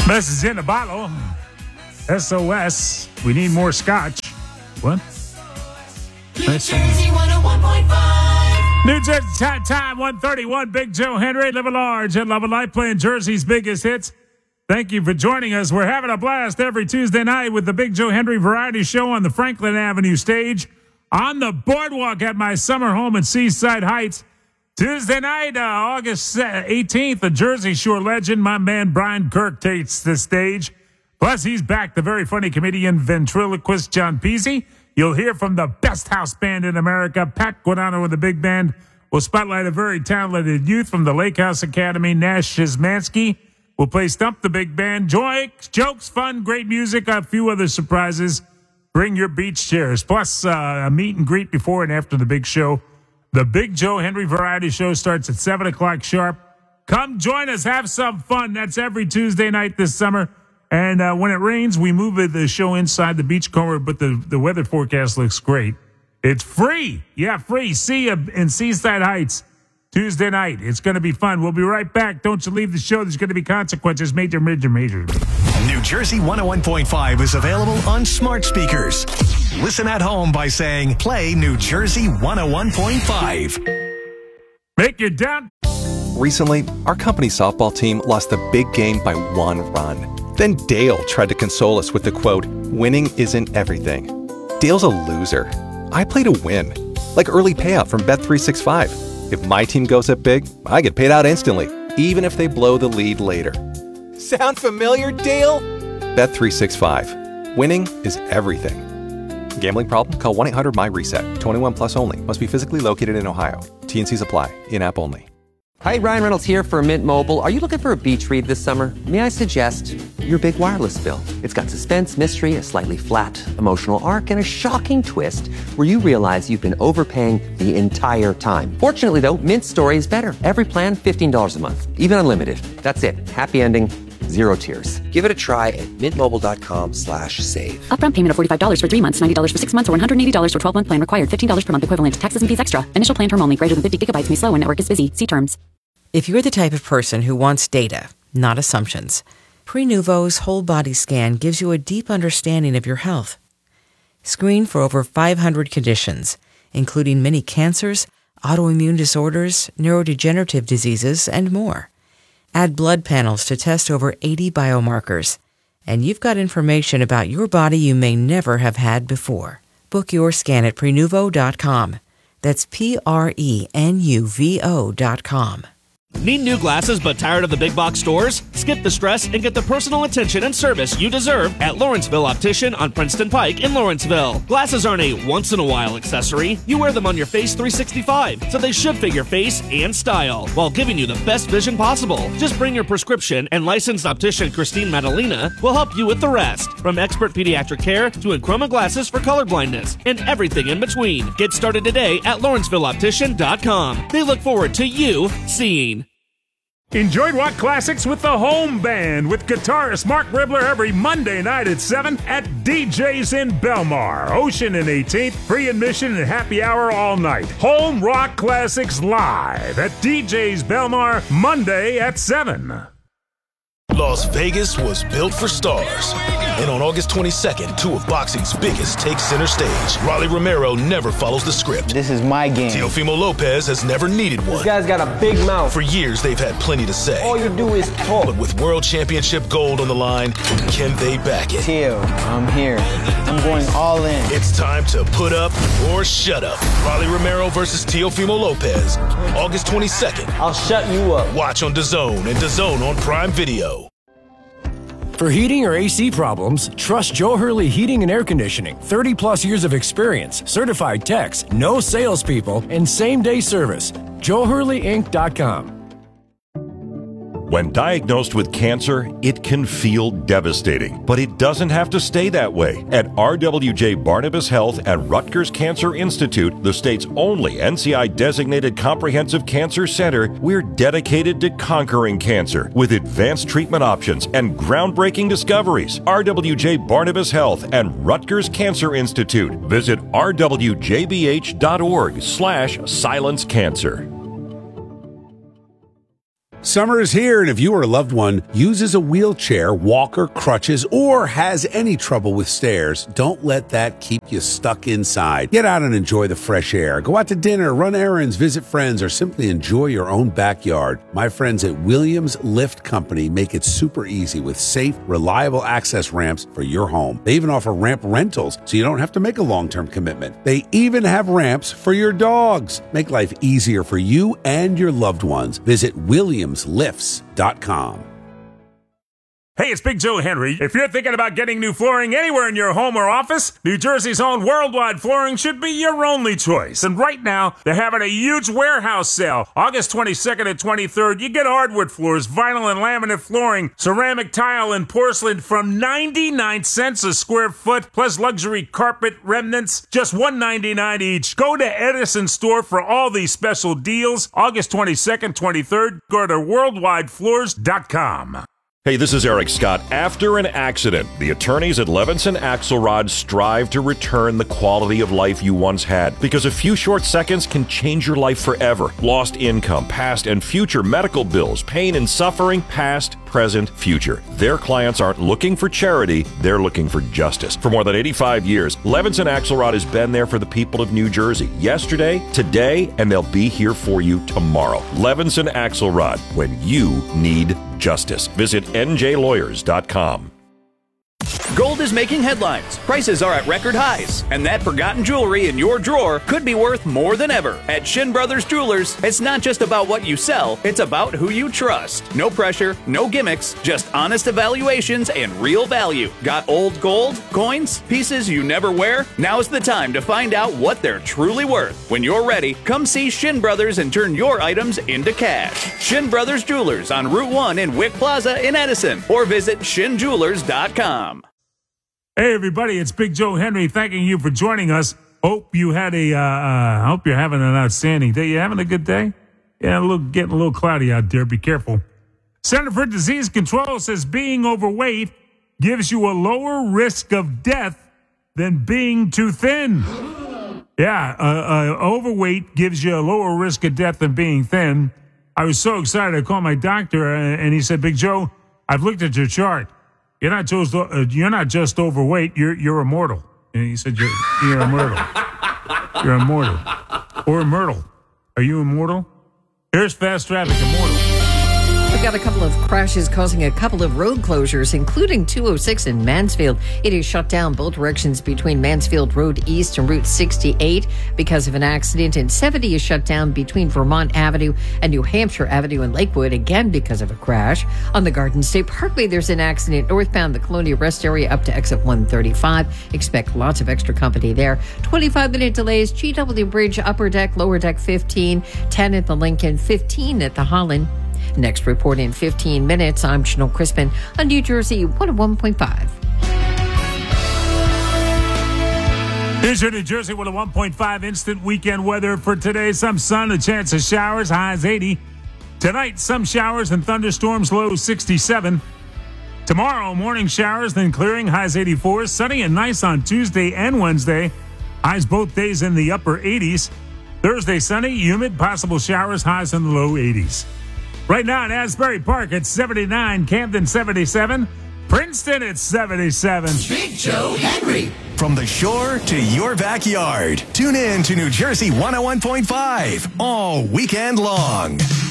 Message in a bottle. SOS. We need more scotch. What? New Jersey 101.5. New Jersey time 131. Big Joe Henry, living large and loving life, playing Jersey's biggest hits. Thank you for joining us. We're having a blast every Tuesday night with the Big Joe Henry Variety Show on the Franklin Avenue stage, on the boardwalk at my summer home in Seaside Heights. Tuesday night, August 18th, a Jersey Shore legend, my man Brian Kirk, takes the stage. Plus, he's back, the very funny comedian, ventriloquist John Peasy. You'll hear from the best house band in America, Pat Guadano with the big band. We'll spotlight a very talented youth from the Lake House Academy, Nash Shizmansky. We'll play Stump the Big Band. Jokes, fun, great music, a few other surprises. Bring your beach chairs. Plus, a meet and greet before and after the big show. The Big Joe Henry Variety Show starts at 7 o'clock sharp. Come join us. Have some fun. That's every Tuesday night this summer. And when it rains, we move the show inside the beachcomber, but the weather forecast looks great. It's free. Yeah, free. See you in Seaside Heights Tuesday night. It's going to be fun. We'll be right back. Don't you leave the show. There's going to be consequences. Major. New Jersey 101.5 is available on smart speakers. Listen at home by saying, play New Jersey 101.5. Make your down. Recently, our company softball team lost the big game by 1 run. Then Dale tried to console us with the quote, winning isn't everything. Dale's a loser. I play to win. Like early payout from Bet365. If my team goes up big, I get paid out instantly, even if they blow the lead later. Sound familiar, Dale? Bet365. Winning is everything. Gambling problem? Call 1-800-MY-RESET. 21 plus only. Must be physically located in Ohio. T&Cs apply. In-app only. Hi, Ryan Reynolds here for Mint Mobile. Are you looking for a beach read this summer? May I suggest your big wireless bill? It's got suspense, mystery, a slightly flat, emotional arc, and a shocking twist where you realize you've been overpaying the entire time. Fortunately, though, Mint's story is better. Every plan, $15 a month. Even unlimited. That's it. Happy ending. Zero tears. Give it a try at mintmobile.com/save. Upfront payment of $45 for 3 months, $90 for 6 months, or $180 for 12-month plan required. $15 per month equivalent. Taxes and fees extra. Initial plan term only. Greater than 50 gigabytes may slow when network is busy. See terms. If you're the type of person who wants data, not assumptions, Prenuvo's whole body scan gives you a deep understanding of your health. Screen for over 500 conditions, including many cancers, autoimmune disorders, neurodegenerative diseases, and more. Add blood panels to test over 80 biomarkers, and you've got information about your body you may never have had before. Book your scan at Prenuvo.com. That's Prenuvo.com. Need new glasses but tired of the big box stores? Skip the stress and get the personal attention and service you deserve at Lawrenceville Optician on Princeton Pike in Lawrenceville. Glasses aren't a once-in-a-while accessory. You wear them on your face 365, so they should fit your face and style while giving you the best vision possible. Just bring your prescription and licensed optician Christine Madalena will help you with the rest. From expert pediatric care to Enchroma glasses for colorblindness and everything in between. Get started today at LawrenceVilleOptician.com. They look forward to you seeing. Enjoy rock classics with the Home Band with guitarist Mark Ribler every Monday night at 7 at DJ's in Belmar. Ocean and 18th, free admission and happy hour all night. Home Rock Classics live at DJ's Belmar Monday at 7. Las Vegas was built for stars. And on August 22nd, 2 of boxing's biggest take center stage. Rolly Romero never follows the script. This is my game. Teofimo Lopez has never needed one. This guy's got a big mouth. For years, they've had plenty to say. All you do is talk. But with World Championship gold on the line, can they back it? Teo, I'm here. I'm going all in. It's time to put up or shut up. Rolly Romero versus Teofimo Lopez. August 22nd. I'll shut you up. Watch on DAZN and DAZN on Prime Video. For heating or AC problems, trust Joe Hurley Heating and Air Conditioning. 30 plus years of experience, certified techs, no salespeople, and same-day service. JoeHurleyInc.com. When diagnosed with cancer, it can feel devastating, but it doesn't have to stay that way. At RWJ Barnabas Health and Rutgers Cancer Institute, the state's only NCI-designated comprehensive cancer center, we're dedicated to conquering cancer with advanced treatment options and groundbreaking discoveries. RWJ Barnabas Health and Rutgers Cancer Institute. Visit rwjbh.org/silencecancer. Summer is here, and if you or a loved one uses a wheelchair, walker, crutches, or has any trouble with stairs, don't let that keep you stuck inside. Get out and enjoy the fresh air. Go out to dinner, run errands, visit friends, or simply enjoy your own backyard. My friends at Williams Lift Company make it super easy with safe, reliable access ramps for your home. They even offer ramp rentals, so you don't have to make a long-term commitment. They even have ramps for your dogs. Make life easier for you and your loved ones. Visit WilliamsLifts.com. Hey, it's Big Joe Henry. If you're thinking about getting new flooring anywhere in your home or office, New Jersey's own Worldwide Flooring should be your only choice. And right now, they're having a huge warehouse sale. August 22nd and 23rd, you get hardwood floors, vinyl and laminate flooring, ceramic tile and porcelain from 99 cents a square foot, plus luxury carpet remnants, just $1.99 each. Go to Edison Store for all these special deals. August 22nd, 23rd, go to worldwidefloors.com. Hey, this is Eric Scott. After an accident, the attorneys at Levinson Axelrod strive to return the quality of life you once had, because a few short seconds can change your life forever. Lost income, past and future medical bills, pain and suffering, past, present, future. Their clients aren't looking for charity, they're looking for justice. For more than 85 years, Levinson Axelrod has been there for the people of New Jersey. Yesterday, today, and they'll be here for you tomorrow. Levinson Axelrod, when you need justice. Visit njlawyers.com. Gold is making headlines. Prices are at record highs. And that forgotten jewelry in your drawer could be worth more than ever. At Shin Brothers Jewelers, it's not just about what you sell, it's about who you trust. No pressure, no gimmicks, just honest evaluations and real value. Got old gold, coins, pieces you never wear? Now's the time to find out what they're truly worth. When you're ready, come see Shin Brothers and turn your items into cash. Shin Brothers Jewelers on Route 1 in Wick Plaza in Edison, or visit shinjewelers.com. Hey everybody, it's Big Joe Henry thanking you for joining us. Hope you're having an outstanding day. You having a good day? Yeah, getting a little cloudy out there. Be careful. Center for Disease Control says being overweight gives you a lower risk of death than being too thin. Yeah, overweight gives you a lower risk of death than being thin. I was so excited. I called my doctor and he said, Big Joe, I've looked at your chart. You're not just overweight. You're immortal. And he said, "You're immortal. You're immortal, or immortal. Are you immortal?" Here's Fast Traffic Immortal. We've got a couple of crashes causing a couple of road closures, including 206 in Mansfield. It is shut down both directions between Mansfield Road East and Route 68 because of an accident, and 70 is shut down between Vermont Avenue and New Hampshire Avenue in Lakewood, again because of a crash. On the Garden State Parkway, there's an accident northbound the Colonial Rest area up to exit 135. Expect lots of extra company there. 25-minute delays, GW Bridge, Upper Deck, Lower Deck 15, 10 at the Lincoln, 15 at the Holland. Next report in 15 minutes. I'm Janelle Crispin on New Jersey 101.5. Here's your New Jersey 101.5 instant weekend weather for today. Some sun, a chance of showers, highs 80. Tonight, some showers and thunderstorms, low 67. Tomorrow, morning showers, then clearing, highs 84. Sunny and nice on Tuesday and Wednesday. Highs both days in the upper 80s. Thursday, sunny, humid, possible showers, highs in the low 80s. Right now in Asbury Park, it's 79. Camden, 77. Princeton, it's 77. Big Joe Henry. From the shore to your backyard. Tune in to New Jersey 101.5 all weekend long.